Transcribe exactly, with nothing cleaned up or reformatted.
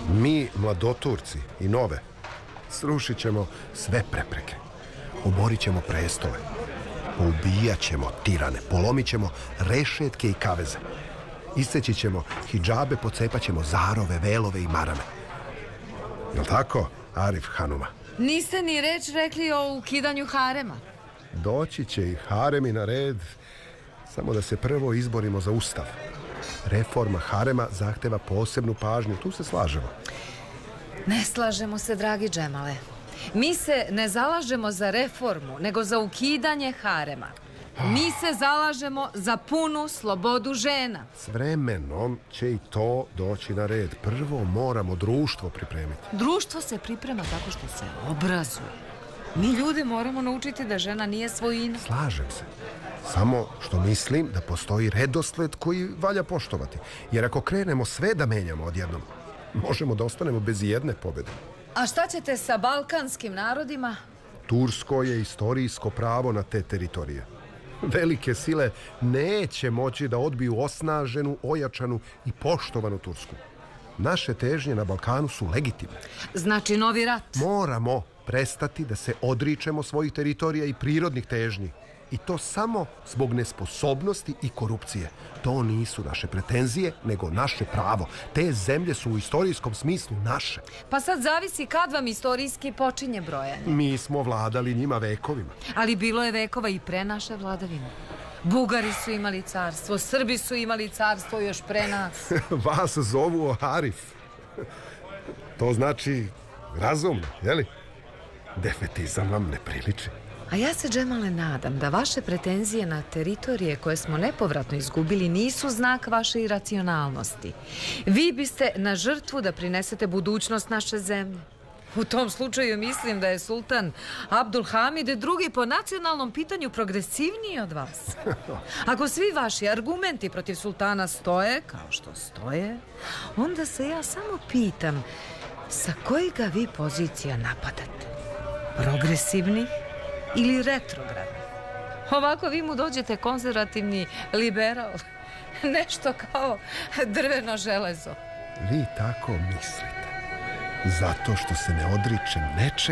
Mi, mladoturci i nove, srušit ćemo sve prepreke. Oborit ćemo prestole. Poubijat ćemo tirane. Polomit ćemo rešetke i kaveze. Iseći ćemo hidžabe, pocepat ćemo zarove, velove i marame. Jel' tako, Arif Hanuma? Niste ni reč rekli o ukidanju harema. Doći će i haremi na red, samo da se prvo izborimo za ustav. Reforma harema zahteva posebnu pažnju, tu se slažemo. Ne slažemo se, dragi Džemale. Mi se ne zalažemo za reformu, nego za ukidanje harema. Mi se zalažemo za punu slobodu žena. S vremenom će i to doći na red. Prvo moramo društvo pripremiti. Društvo se priprema tako što se obrazuje. Mi ljude moramo naučiti da žena nije svojina. Slažem se. Samo što mislim da postoji redosled koji valja poštovati. Jer ako krenemo sve da menjamo odjednom, možemo da ostanemo bez jedne pobjede. A šta ćete sa balkanskim narodima? Tursko je istorijsko pravo na te teritorije. Velike sile neće moći da odbiju osnaženu, ojačanu i poštovanu Tursku. Naše težnje na Balkanu su legitimne. Znači novi rat? Moramo prestati da se odričemo svojih teritorija i prirodnih težnji. I to samo zbog nesposobnosti i korupcije. To nisu naše pretenzije, nego naše pravo. Te zemlje su u istorijskom smislu naše. Pa sad zavisi kad vam istorijski počinje brojanje. Mi smo vladali njima vekovima. Ali bilo je vekova i pre naše vladavine. Bugari su imali carstvo, Srbi su imali carstvo još pre nas. Vas zovu Arif. To znači razumno, jeli? Defetizam vam ne priliči. A ja se, Džemale, nadam da vaše pretenzije na teritorije koje smo nepovratno izgubili nisu znak vaše iracionalnosti. Vi biste na žrtvu da prinesete budućnost naše zemlje. U tom slučaju mislim da je sultan Abdulhamid drugi po nacionalnom pitanju progresivniji od vas. Ako svi vaši argumenti protiv sultana stoje, kao što stoje, onda se ja samo pitam sa kojih ga vi pozicija napadate? Progresivni ili retrogradni? Ovako vi mu dođete konzervativni liberal. Nešto kao drveno železo. Vi tako mislite. Zato što se ne odričem nečeg